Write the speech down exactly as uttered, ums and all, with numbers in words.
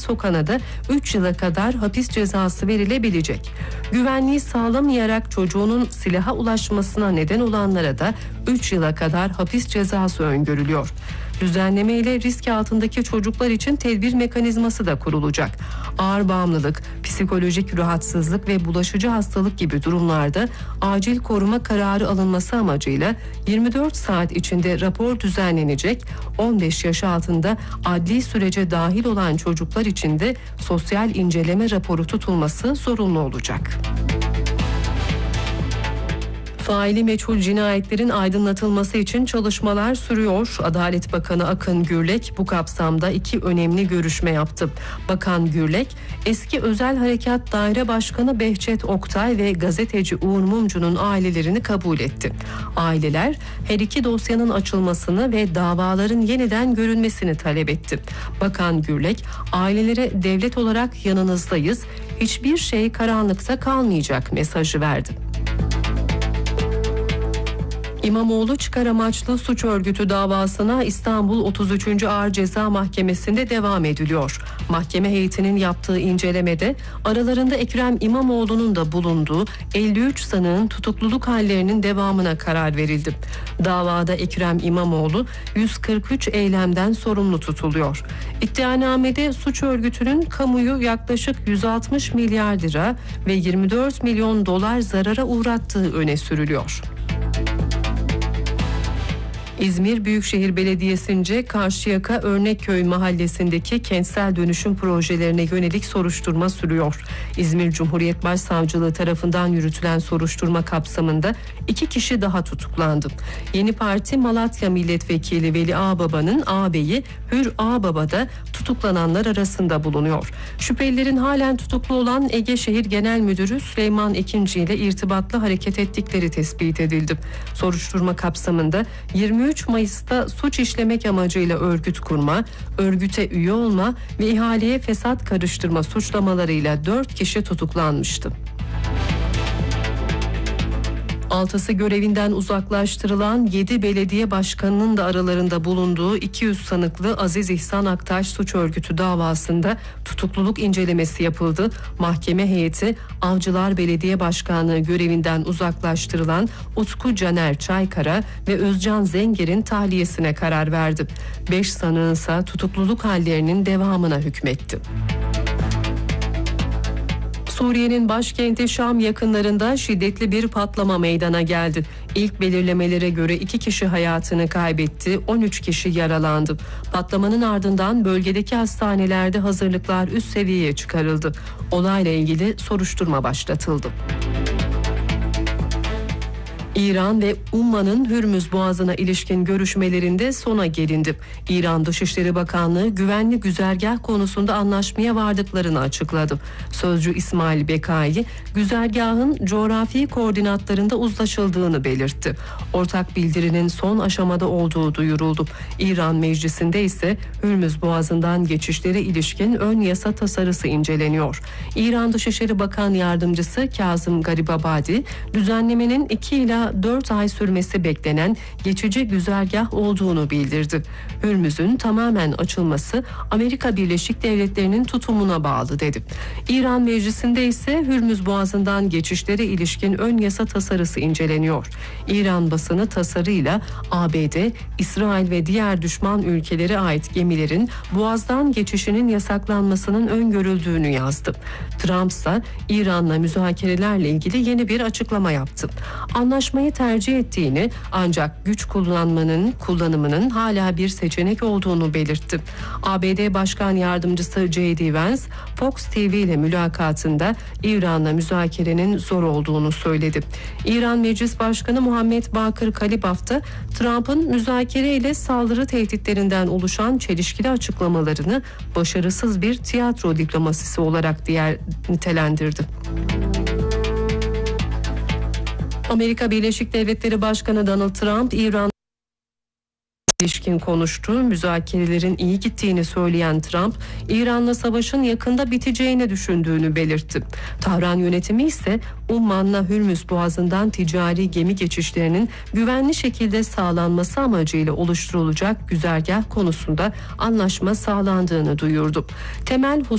sokana da üç yıla kadar hapis cezası verilebilecek. Güvenliği sağlamayarak çocuğunun silaha ulaşmasına neden olanlara da üç yıla kadar hapis cezası öngörülüyor. Düzenleme ile risk altındaki çocuklar için tedbir mekanizması da kurulacak. Ağır bağımlılık, psikolojik rahatsızlık ve bulaşıcı hastalık gibi durumlarda acil koruma kararı alınması amacıyla yirmi dört saat içinde rapor düzenlenecek. on beş yaş altında adli sürece dahil olan çocuklar için de sosyal inceleme raporu tutulması zorunlu olacak. Faili meçhul cinayetlerin aydınlatılması için çalışmalar sürüyor. Adalet Bakanı Akın Gürlek bu kapsamda iki önemli görüşme yaptı. Bakan Gürlek, eski Özel Harekat Daire Başkanı Behçet Oktay ve gazeteci Uğur Mumcu'nun ailelerini kabul etti. Aileler her iki dosyanın açılmasını ve davaların yeniden görülmesini talep etti. Bakan Gürlek, ailelere devlet olarak yanınızdayız, hiçbir şey karanlıkta kalmayacak mesajı verdi. İmamoğlu çıkar amaçlı suç örgütü davasına İstanbul otuz üçüncü Ağır Ceza Mahkemesi'nde devam ediliyor. Mahkeme heyetinin yaptığı incelemede aralarında Ekrem İmamoğlu'nun da bulunduğu elli üç sanığın tutukluluk hallerinin devamına karar verildi. Davada Ekrem İmamoğlu yüz kırk üç eylemden sorumlu tutuluyor. İddianamede suç örgütünün kamuyu yaklaşık yüz altmış milyar lira ve yirmi dört milyon dolar zarara uğrattığı öne sürülüyor. İzmir Büyükşehir Belediyesi'nce Karşıyaka Örnekköy mahallesindeki kentsel dönüşüm projelerine yönelik soruşturma sürüyor. İzmir Cumhuriyet Başsavcılığı tarafından yürütülen soruşturma kapsamında iki kişi daha tutuklandı. Yeni Parti Malatya Milletvekili Veli Ağbaba'nın ağabeyi Hür Ağbaba da tutuklananlar arasında bulunuyor. Şüphelilerin halen tutuklu olan Ege Şehir Genel Müdürü Süleyman Ekinci ile irtibatlı hareket ettikleri tespit edildi. Soruşturma kapsamında yirmi üç Mayıs'ta suç işlemek amacıyla örgüt kurma, örgüte üye olma ve ihaleye fesat karıştırma suçlamalarıyla dört kişi tutuklanmıştı. Altısı görevinden uzaklaştırılan yedi belediye başkanının da aralarında bulunduğu iki yüz sanıklı Aziz İhsan Aktaş suç örgütü davasında tutukluluk incelemesi yapıldı. Mahkeme heyeti Avcılar Belediye Başkanlığı görevinden uzaklaştırılan Utku Caner Çaykara ve Özcan Zenger'in tahliyesine karar verdi. beş sanığın ise tutukluluk hallerinin devamına hükmetti. Suriye'nin başkenti Şam yakınlarında şiddetli bir patlama meydana geldi. İlk belirlemelere göre iki kişi hayatını kaybetti, on üç kişi yaralandı. Patlamanın ardından bölgedeki hastanelerde hazırlıklar üst seviyeye çıkarıldı. Olayla ilgili soruşturma başlatıldı. İran ve Umman'ın Hürmüz Boğazı'na ilişkin görüşmelerinde sona gelindi. İran Dışişleri Bakanlığı güvenli güzergah konusunda anlaşmaya vardıklarını açıkladı. Sözcü İsmail Bekai, güzergahın coğrafi koordinatlarında uzlaşıldığını belirtti. Ortak bildirinin son aşamada olduğu duyuruldu. İran Meclisi'nde ise Hürmüz Boğazı'ndan geçişlere ilişkin ön yasa tasarısı inceleniyor. İran Dışişleri Bakan Yardımcısı Kazım Garibabadi, düzenlemenin iki ila dört ay sürmesi beklenen geçici güzergah olduğunu bildirdi. Hürmüz'ün tamamen açılması Amerika Birleşik Devletleri'nin tutumuna bağlı dedi. İran Meclisi'nde ise Hürmüz Boğazı'ndan geçişlere ilişkin ön yasa tasarısı inceleniyor. İran basını tasarıyla A B D, İsrail ve diğer düşman ülkelere ait gemilerin Boğaz'dan geçişinin yasaklanmasının öngörüldüğünü yazdı. Trump ise İran'la müzakerelerle ilgili yeni bir açıklama yaptı. Anlaşmayı tercih ettiğini ancak güç kullanmanın kullanımının hala bir seçenek olduğunu belirtti. A B D Başkan Yardımcısı J D Vance, Fox T V ile mülakatında İran'la müzakerenin zor olduğunu söyledi. İran Meclis Başkanı Muhammed Bakır Kalibaf da Trump'ın müzakere ile saldırı tehditlerinden oluşan çelişkili açıklamalarını başarısız bir tiyatro diplomasisi olarak diğer nitelendirdi. Amerika Birleşik Devletleri Başkanı Donald Trump, İran ilişkin konuştu. Müzakerelerin iyi gittiğini söyleyen Trump, İran'la savaşın yakında biteceğini düşündüğünü belirtti. Tahran yönetimi ise Umman'la Hürmüz Boğazı'ndan ticari gemi geçişlerinin güvenli şekilde sağlanması amacıyla oluşturulacak güzergah konusunda anlaşma sağlandığını duyurdu. Temel